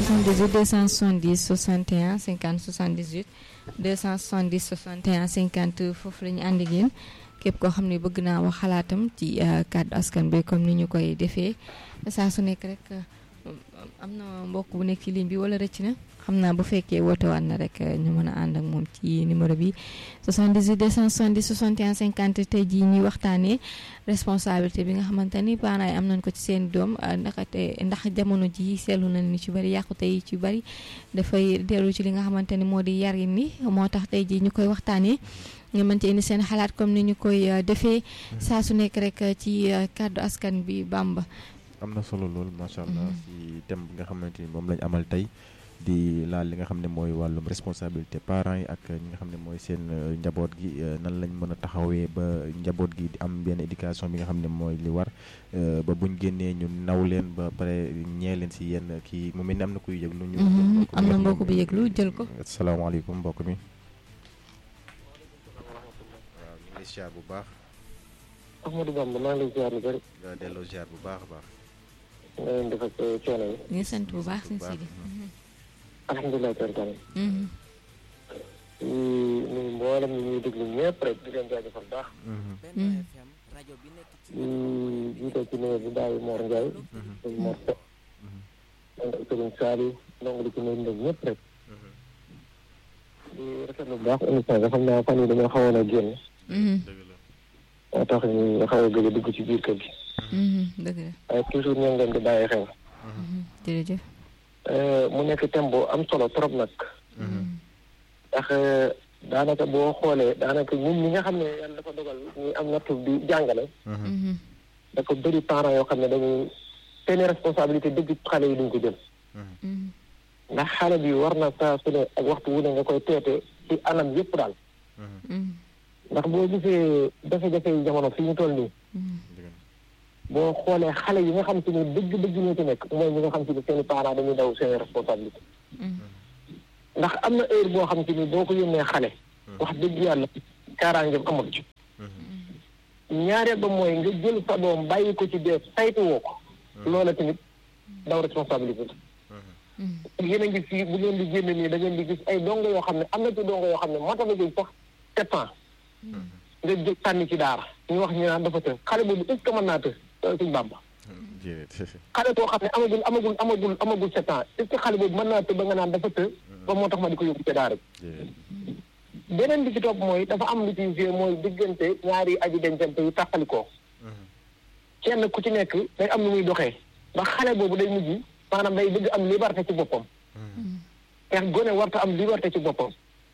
270 61 50 78 270 61 50 foofu la ñu ànd ak yéen képp koo xam ne bëgg naa wax xalaatam ci kàddu askan bi comme ni ñu koy defee saa su nekk rek am na mbokk bu nekk ci ligne bi wala rëcc na xam naa bu fekkee woote waat na rek ñu mën a ànd ak moom ci numéro bi 78 270 61 50 tey jii ñuy waxtaanee responsabilité bi nga xamante ni parents yi am nañ ko ci seen doom ndax jamono ji seetlu nañ ni ci bari yàqute yi ci bari dafay dellu ci li nga xamante ni moo di yarin ni moo tax tey jii ñu koy waxtaanee nga mën ci indi seen xalaat comme ni ñu koy defee saa su nekk rek ci kàddu askan bi Bamba. am na solo lool macha allah ci thème bi nga xamante ni moom lañ amal tey di laal li nga xam ne mooy wàllum responsabilité parents yi ak ñi nga xam ne mooy seen njaboot gi nan lañ mën a taxawee ba njaboot gi di am benn éducation bi nga xam ne mooy li war ba buñ génnee ñu naw leen ba pare ñee leen si yenn kii mu mel ni am na kuy yëglu ñu am na mbokk bi yëglu jël ko. asalaamaaleykum mbokk mi. waaw ñu ngi ziar bu baax. Ahmadou Bamba maa ngi lay ziar lu bëri. nga delloo ziar bu baax a baax. nga leen def ak coono yi. ñu ngi sant bu baax suñu Sidi. alhamdulilah tarkala. ñu mboolem ñu ñuy déglu ñëpp rek di leen jaajëfal baax. jiital ci nuyu bi Baye Mor Ndiaye. sëñ Mor Seck. donc sëriñ Saliou donc di ci nuyu ñëpp rek. di rafetlu bu baax émission bi xam naa fan yi dañoo xawoon a génn. moo tax ñu xaw a gëj a dugg ci biir kër gi. dëgg la waaye toujours ñoo ngi leen di bàyyi xel. jërëjëf. mu nekk thème bu am solo trop nag. ndax daanaka boo xoolee daanaka ñun ñi nga xam ne yàlla dafa dogal ñu am nattu di jàngale. dafa bëri parents yoo xam ne dañuy seeni responsabilité dëgg xale yi duñ ko jël. ndax xale bi war na saa su ne ak waxtu wu ne nga koy teete ci anam yëpp daal. ndax boo gisee jafe-jafe yi jamono fi ñu toll nii. boo xoolee xale yi nga xam te ni dëgg-dëgg ñoo ci nekk mooy ñi nga xam te ni seeni parents dañuy daw seen responsabilité. ndax am na heure boo xam te ni boo ko yónnee xale. wax dëgg yàlla kaaraangeem amul ci. ñaareel ba mooy nga jël sa doom bàyyi ko ci dee saytu woo ko. loola tamit daw responsabilité la. yéen a ngi fii bu ngeen di génn nii da ngeen di gis ay dongo yoo xam ne am na ci dongo yoo xam ne matalaguñ sax 7 ans. nga jóg sànni ci daara ñu wax ñu naan dafa të xale boobu est-ce que mën naa të suñ Bàmba. xale boo xam ne amagul 7 ans est-ce que xale boobu mën naa të ba nga naan dafa të ba moo tax ma di ko yóbbu ca daara bi. beneen bi ci topp mooy dafa am lu ci mooy diggante ñaari aji dencante yu tàqalikoo. kenn ku ci nekk day am lu muy doxee ndax xale boobu day mujj maanaam day bëgg am liberté ci boppam. te gone warta am liberté ci boppam.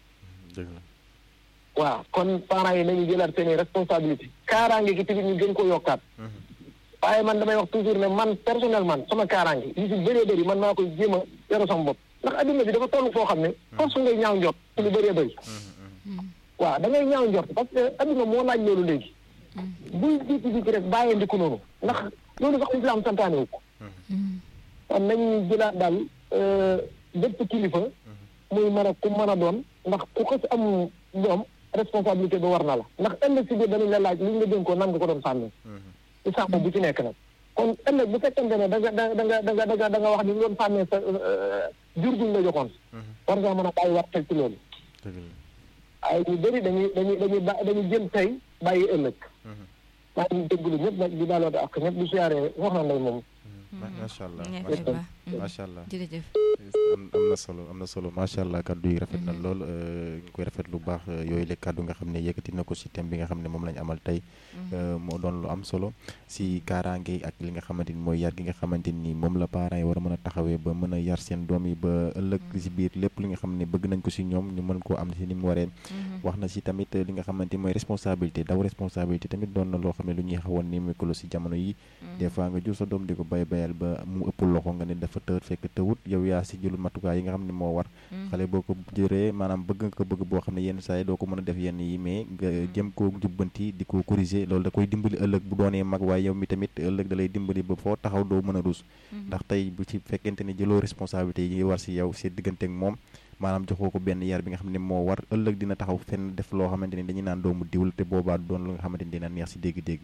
waaw kon parents yi nañu jëlaat seeni responsabilité kaaraange gi tamit ñu gën ko yokkaat. waaye man damay wax toujours ne man personnellement sama kaaraange yi si bëree bëri man maa koy jéem a yore sama bopp ndax adduna bi dafa toll foo xam ne force ngay ñaaw njort ci lu bëree bëri. waaw da ngay ñaaw njort parce que adduna moo laaj loolu léegi. buy jiitu rek bàyyeendiku noonu ndax loolu sax islam santaane wu ko. kon nañu jëlaat daal bépp kilifa muy mën a ku mën a doon ndax ku xës am doom responsabilité bi war na la ndax ëllëg si biir dañuñ la laaj liñ la dénkoo nan nga ko doon sàmmee. ci sàmm bu ci nekk nag kon ëllëg bu fekkente ne da nga wax ni ñu doon sàmmee sa jur guñ la joxoon. war ngaa mën a bàyyi war teg ci loolu. waaye ñu bëri dañuy jël tey bàyyi ëllëg. maa ngi déglu ñëpp nag di daaloo ak ñëpp di siyaaree wax na lay moom. macha allah macha allah jërëjëf. am na solo macha allah kaddu yi rafet na lool ñu koy rafet lu baax yooyu la kaddu nga xam ne yëkkati na ko si thème bi nga xam ne moom lañ amal tey moo doon lu am solo si kaaraange ak li nga xamante ni mooy yar gi nga xamante ni moom la parents yi war a mën a taxawee ba mën a yar seen doom yi ba ëllëg si biir lépp li nga xam ne bëgg nañ ko si ñoom ñu mën koo am si ni mu waree. wax na si tamit li nga xamante ni mooy responsabilité daw responsabilité tamit doon na loo xam ne lu ñuy xawoon ni micro si jamono yi des fois nga jur sa doom di ko bayal ba mu ëpp loxo nga ne dafa tëwut fekk tëwut yow yaa si jëlul matukaay yi nga xam ne moo war. xale boo ko jëree maanaam bëgg nga ko bëgg boo xam ne yenn saa yi doo ko mën a def yenn yi mais nga jëm koo jubbanti di ko corriger loolu da koy dimbali ëllëg bu doonee mag waaye yow mi tamit ëllëg da lay dimbali ba foo taxaw doo mën a ruus. ndax tey bu ci fekkente ne jëloo responsabilité yi war si yow si diggante ak moom maanaam joxoo ko benn yar bi nga xam ne moo war ëllëg dina taxaw fenn def loo xamante ni dañuy naan doomu diwul te boobaa doon lu nga xamante ni dina neex si dégg-dégg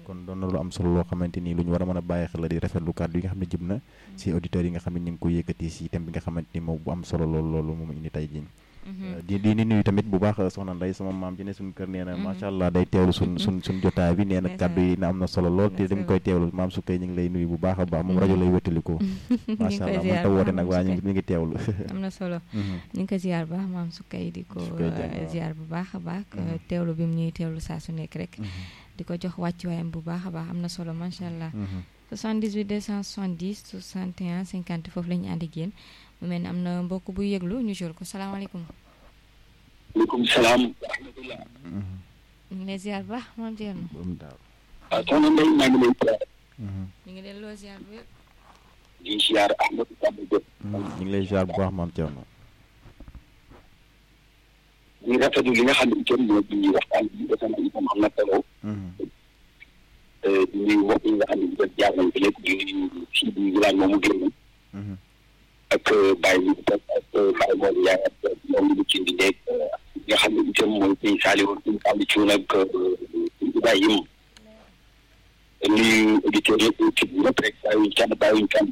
kon doon na lu am solo loo xamante ni lu ñu war a mën a bàyyi xel la di rafetlu kàddu yi nga xam ne jëm na si auditeurs yi nga xam ne ñu ngi ko yëkkati si thème bi nga xamante ni moom bu am solo loolu moom indi tey jii. di nuyu tamit bu baax soxna Ndeye sama maam ji ne suñu kër nee na macha allah day teewlu suñ jotaay bi nee na kàddu yi na am na solo lool te dañ koy teewlu maam su koy ñu ngi lay nuyu bu baax a baax moom rajo lay wéttalikoo macha allah man ta woote nag waaye ñu ngi teewlu am na solo ñu ngi ko ziar bu baax maam su koy di ko ziar bu baax a baax teewlu bi mu ñuy teewlu saa su nekk rek di ko jox wàccuwaayam bu baax a baax am na solo macha allah 78 270 61 50 foofu la ñu ànd ak yéen mu mel ni am na mbokk bu yëglu ñu jël ko salaamaaleykum. maaleykum salaam wa rahmatulah. ñu ngi lay ziar bu baax maam Thierno. waaw soxna Ndeye maa ngi lay ziar. ñu ngi leen loo ziar bu yëpp. di ziar Ahmadou Samba Diop. ñu ngi lay ziar bu baax maam Thierno. ñu rafetlu li nga xam ne itam mooy bi ñuy waxtaan bi defe naa itam am na solo. di nuyu mbokk yi nga xam ne itam jaar nañ ko léegi di nuyu si bi village moomu génn. ak Baye bi ak Baye Mor Ndiaye ak moom li mu ci indi nekk nga xam ne itam mooy suñu Saliou suñu Saliou Thioune ak Ibrahima nuyu auditeurs yëpp ci ñëpp rek bàyyiwuñ kenn.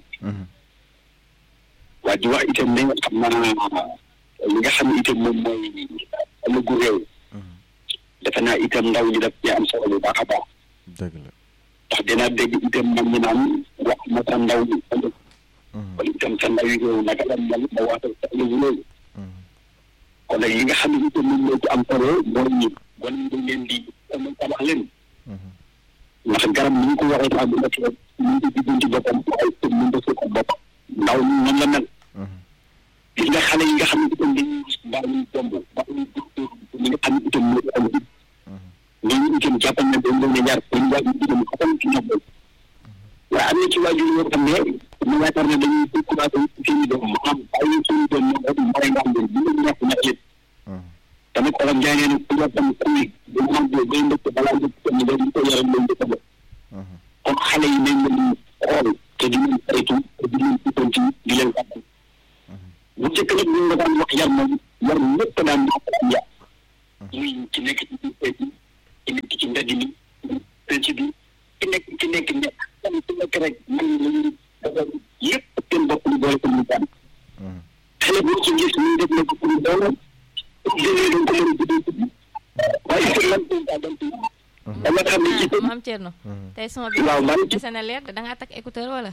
waa di wax itam ne xam naa li nga xam ne itam moom mooy ëllëgu réew. defe naa itam ndaw ñi daf ci am solo bu baax a baax. dëgg la ndax dinaa dégg itam man ñu naan wax ma sa ndaw ñi ëllëg. wala itam sa ndaw yi réew naka la mel ma wax sa ëllëgu réew. kon nag yi nga xam ne itam moom moo ci am solo mooy ñi wan ñu dañ leen di tabax leen. ndax garab ni ñu ko waxee sax bu nekk rek ñu ngi digganti boppam waaye itam ñu def ko boppam ndaw ñi noonu la mel. gis nga xale yi nga xam ne itam dañuy mbaa ñuy tomb mbaa ñuy docteur ñi nga xam ne itam moo am bi ñooñu itam jàppal na dañ leen a yar dañ waajur itam xamal ci ñoom waaye am na ci waajur yoo xam ne mu yaakaar ne dañuy commencé seen i doom maanaam bàyyi seen i doom ñoom rek mooy nga xam ne ñu leen ñàkk ñàkk leen tamit olof jaay nee na ku la tam kuy bu mag boo bay ndëkk balaa ndëkk tam ne dañ ko yaram lañ dëkk ba kon xale yi nañ leen xool te di leen saytu te di leen itanti di leen fàttal bu njëkk nag ñu nga daan wax yar moom yar lépp daan ñoo ko yar muy ci nekk ci biir ci nekk ci mbedd mi penc bi ci nekk nekk tam ci nekk rek man lañu yëpp seen bopp ñu boole ko ñu tànn xale boo ci gis ñu def na ko pour doole jëlee dañ ko mën a juddee waaye itam lan ko daa dem dama xam ne ci maam Thierno tey son bi dese na leer da ngaa takk écouteur wala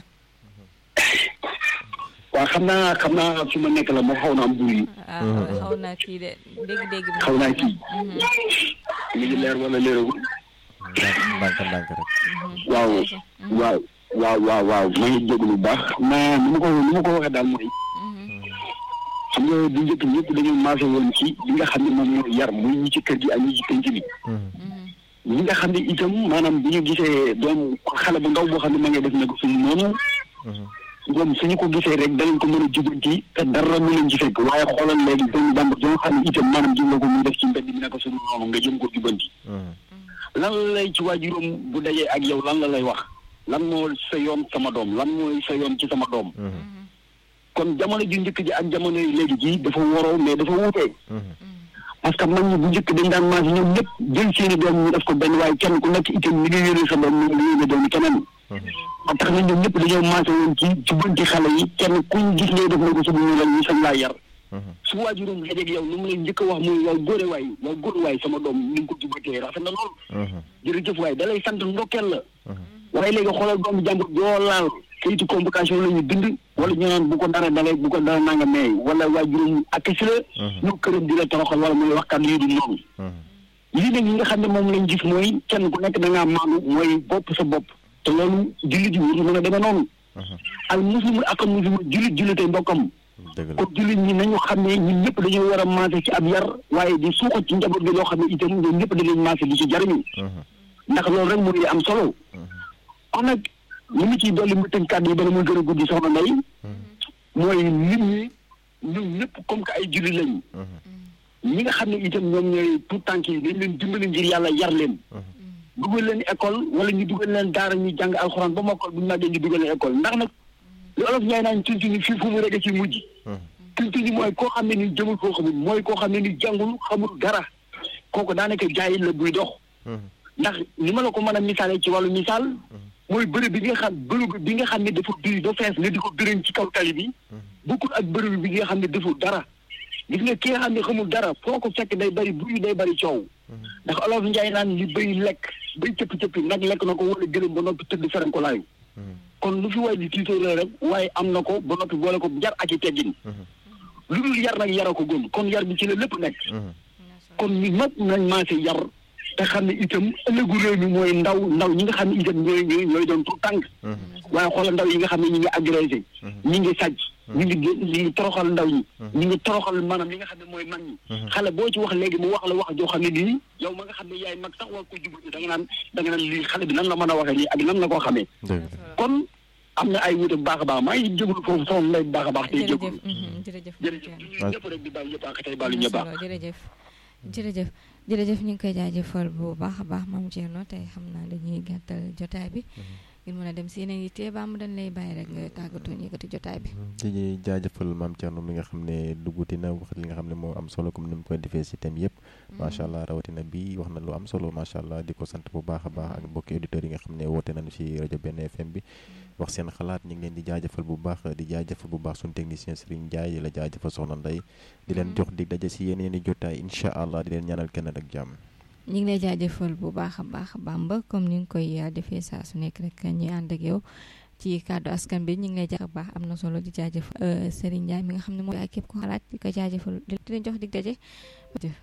waaw xam naa fi ma nekk la moo xaw na am buri xaw na kii de dégg-dégg bi xaw naa kii mi ngi leer wala leeragul ndànk rek waaw maa ngi jégalu bu baax mais ni ma ko waxee daal mooy xam nga du njëkk ñëpp dañoo maase woon ci li nga xam ne moom mooy yar muy ñi ci kër gi ak ñi ci penc bi ñi nga xam ne itam maanaam bu ñu gisee doom xale bu ndaw boo xam ne ma ngay def na ko suñu noonu ñoom suñu ko gisee rek danañ ko mën a jubanti te dara mu leen ci fekk waaye xoolal léegi doomu jàmbur joo xam ne itam maanaam jëm nga ko muy def ci mbedd mi ne ko suñu noonu nga jëm ko jubanti lan lay ci waajuram bu dajee ak yow lan la lay wax lan moo sa yoon sama doom lan mooy sa yoon ci sama doom kon jamono ju njëkk ji ak jamono yi léegi ji dafa waroo mais dafa wuutee parce que mag ñi bu njëkk dañ daan maas ñoom ñëpp jël seeni doom ñu def ko benn waaye kenn ku nekk itam li nga yónnee sa doom ñu yónnee doomi keneen ba tax na ñoom ñëpp dañoo maase woon ci jubanti xale yi kenn kuñ gis ngay def na ko suñu ñu la ñu sañ laa yar su waajuram dajeeg yow lu mu lay njëkk a wax mooy waaw góore waay sama doom ni nga ko jubantee rafet na lool jërëjëf waay da lay sant ndokkeel la waaye léegi xoolal doomu jàmbur joo laal kayitu convocation la ñu bind wala ñu naan bu ko dara dalee bu ko dara nanga meey wala waajuram akkasi la ñu këram di la toroxal wala muy wax kàddu yi du noonu lii nag yi nga xam ne moom lañ gis mooy kenn ku nekk da ngaa maandu mooy bopp sa bopp te loolu jullit yi wuru mën a demee noonu al muslimu ak muslimu jullitee mbokkam kon jullit ñi nañu xam ne ñun ñëpp dañoo war a maase ci ab yar waaye di suuxat ci njaboot bi loo xam ne itam ñoom ñëpp dañuy maase di ci jariñu ndax loolu rek mooy am solo wax nag li mu ciy dolli mu tënk kàddu yi bala muy gën a guddi soxna Ndeye mooy nit ñi ñun ñëpp comme que ay jullit lañu ñi nga xam ne itam ñoom ñooy tout tànk yi dañ leen dimbali ngir yàlla yar leen dugal leen école wala ñu dugal leen daara ñu jàng alxuraan ba mokkal bu ñu màggee ñu dugal leen école ndax nag lu olof ñaay naan tuntuni fii fu mu rek ci mujj tuntuni mooy koo xam ne ni jëmul koo xamul mooy koo xam ne ni jàngul xamul dara kooku daanaka jaayil la buy dox ndax ni ma la ko mën a misaale ci wàllu misaal mooy bërëb bi nga xam ne dafa duy ba fees nga di ko bërëñ ci kaw tali bi bokkul ak bërëb bi nga xam ne deful dara gis nga ki nga xam ne xamul dara foo ko fekk day bari bruit day bari coow ndax olof Njaay naan li bay lekk bay cëppi nag lekk na ko wala gëlëm ba noppi tëdd feran ko laayu kon lu fi waay di tiitoo rek waaye am na ko ba noppi boole ko yar ak i teggin lu dul yar nag yara ko gën kon yar bi ci la lépp nekk kon ñu ñëpp nañ maase yar te xam ne itam ëllëgu réew mi mooy ndaw ñi nga xam ne itam ñooy doon tout tànk waaye xoolal ndaw yi nga xam ne ñi ngi agressé ñi ngi sàcc ñi ngi toroxal ndaw ñi ñi ngi toroxal maanaam li nga xam ne mooy mag ñi xale boo ci wax léegi mu wax la wax joo xam ne nii yow ma nga xam ne yaay mag sax war ko jublu da nga naan lii xale bi nan la mën a waxee nii ak nan la koo xamee kon am na ay wuute bu baax a baax maa ngi jégalu foofu sama mbay bu baax a baax tey jégalu jërëjëf ñëpp rek di baal ñëpp ak tey baalu ñëpp jërëjëf ñu ngi koy jaajëfal bu baax a baax Mame Thierno tey xam naa dañuy gàttal jotaay bi ngir mën a dem si yeneen yi tee ba mu dañ lay bàyyi rek nga tàggatoo ñu yëkkati jotaay bi di jaajëfal Mame Thierno mi nga xam ne dugguti na wax li nga xam ne moo am solo comme ni mu koy defee si thème yëpp macha allah rawatina bi wax na lu am solo macha allah di ko sant bu baax a baax ak mbokki auditeurs yi nga xam ne woote nañu si rajo Benn FM bi wax seen xalaat ñu ngi leen di jaajëfal bu baax di jaajëfal bu baax suñu technicien Serigne Ndiaye la jaajëfal soxna Ndeye di leen jox dig daje si yeneen i jotaay incha allah di leen ñaanal kenn ak jàmm ñu ngi lay jaajëfal bu baax a baax Bamba comme ni nga koy defee saa su nekk rek ñuy ànd ak yow ci kàddu askan bi ñu ngi lay jaajëfal baax am na solo di jaajëfal Serigne Ndiaye mi nga xam ne mooy ak képp ko xalaat di ko jaajëfal di leen jox dig daje